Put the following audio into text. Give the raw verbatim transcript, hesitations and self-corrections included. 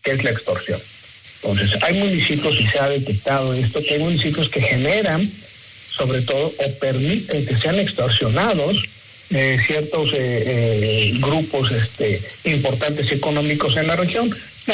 que es la extorsión. Entonces, hay municipios, y se ha detectado esto, que hay municipios que generan, sobre todo, o permiten que sean extorsionados eh, ciertos eh, eh, grupos este, importantes económicos en la región.